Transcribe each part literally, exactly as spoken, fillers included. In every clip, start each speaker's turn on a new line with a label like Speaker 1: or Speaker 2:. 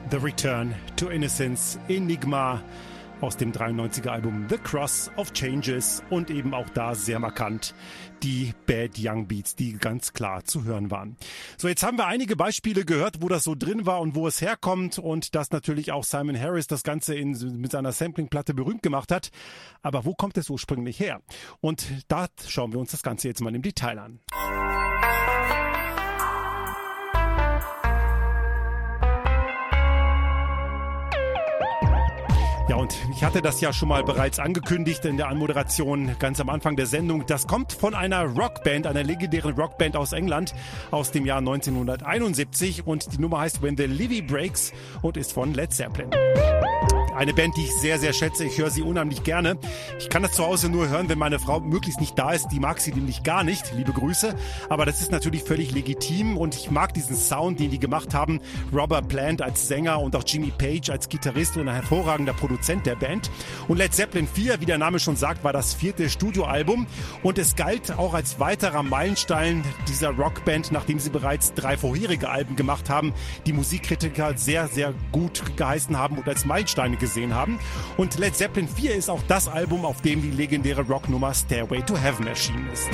Speaker 1: The Return to Innocence, Enigma aus dem dreiundneunziger Album The Cross of Changes und eben auch da sehr markant die Bad Young Beats, die ganz klar zu hören waren. So, jetzt haben wir einige Beispiele gehört, wo das so drin war und wo es herkommt und dass natürlich auch Simon Harris das Ganze in, mit seiner Samplingplatte berühmt gemacht hat. Aber wo kommt es ursprünglich her? Und da schauen wir uns das Ganze jetzt mal im Detail an. Ja, und ich hatte das ja schon mal bereits angekündigt in der Anmoderation ganz am Anfang der Sendung. Das kommt von einer Rockband, einer legendären Rockband aus England aus dem Jahr neunzehnhunderteinundsiebzig und die Nummer heißt When the Levee Breaks und ist von Led Zeppelin. Eine Band, die ich sehr, sehr schätze. Ich höre sie unheimlich gerne. Ich kann das zu Hause nur hören, wenn meine Frau möglichst nicht da ist. Die mag sie nämlich gar nicht. Liebe Grüße. Aber das ist natürlich völlig legitim und ich mag diesen Sound, den die gemacht haben. Robert Plant als Sänger und auch Jimmy Page als Gitarrist und ein hervorragender Produzent der Band. Und Led Zeppelin vier, wie der Name schon sagt, war das vierte Studioalbum und es galt auch als weiterer Meilenstein dieser Rockband, nachdem sie bereits drei vorherige Alben gemacht haben, die Musikkritiker sehr, sehr gut geheißen haben und als Meilensteine gesehen haben. Und Led Zeppelin vier ist auch das Album, auf dem die legendäre Rocknummer Stairway to Heaven erschienen ist.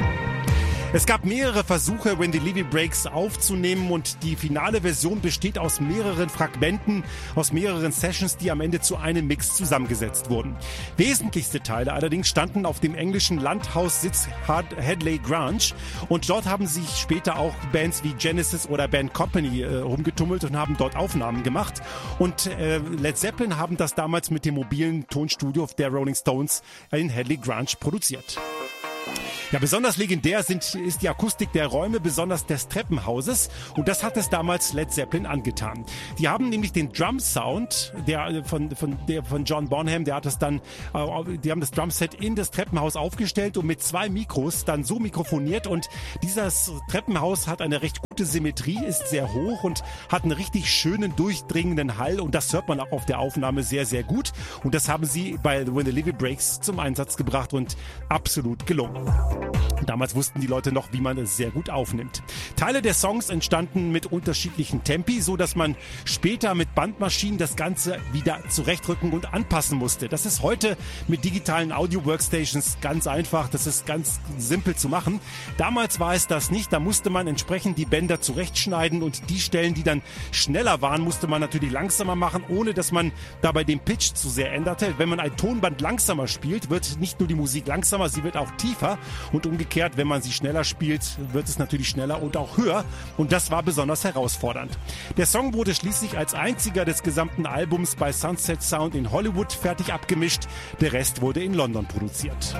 Speaker 1: Es gab mehrere Versuche, When the Levee Breaks aufzunehmen und die finale Version besteht aus mehreren Fragmenten, aus mehreren Sessions, die am Ende zu einem Mix zusammengesetzt wurden. Wesentlichste Teile allerdings standen auf dem englischen Landhaussitz Hadley Grange und dort haben sich später auch Bands wie Genesis oder Bad Company äh, rumgetummelt und haben dort Aufnahmen gemacht und äh, Led Zeppelin haben das damals mit dem mobilen Tonstudio der Rolling Stones in Hadley Grange produziert. Ja, besonders legendär sind, ist die Akustik der Räume, besonders des Treppenhauses. Und das hat es damals Led Zeppelin angetan. Die haben nämlich den Drum-Sound der, von, von, der, von John Bonham, der hat das dann, äh, die haben das Drumset in das Treppenhaus aufgestellt und mit zwei Mikros dann so mikrofoniert. Und dieses Treppenhaus hat eine recht gute Symmetrie, ist sehr hoch und hat einen richtig schönen, durchdringenden Hall. Und das hört man auch auf der Aufnahme sehr, sehr gut. Und das haben sie bei When the Levee Breaks zum Einsatz gebracht und absolut gelungen. Damals wussten die Leute noch, wie man es sehr gut aufnimmt. Teile der Songs entstanden mit unterschiedlichen Tempi, so dass man später mit Bandmaschinen das Ganze wieder zurechtrücken und anpassen musste. Das ist heute mit digitalen Audio-Workstations ganz einfach. Das ist ganz simpel zu machen. Damals war es das nicht. Da musste man entsprechend die Bänder zurechtschneiden und die Stellen, die dann schneller waren, musste man natürlich langsamer machen, ohne dass man dabei den Pitch zu sehr änderte. Wenn man ein Tonband langsamer spielt, wird nicht nur die Musik langsamer, sie wird auch tiefer. Und umgekehrt, wenn man sie schneller spielt, wird es natürlich schneller und auch höher. Und das war besonders herausfordernd. Der Song wurde schließlich als einziger des gesamten Albums bei Sunset Sound in Hollywood fertig abgemischt. Der Rest wurde in London produziert.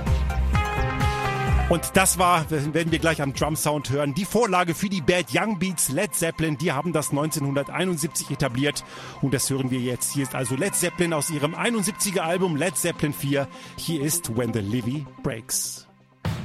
Speaker 1: Und das war, werden wir gleich am Drum-Sound hören, die Vorlage für die Bad Young Beats. Led Zeppelin, die haben das neunzehnhunderteinundsiebzig etabliert und das hören wir jetzt. Hier ist also Led Zeppelin aus ihrem einundsiebziger Album Led Zeppelin vier. Hier ist When the Levee Breaks.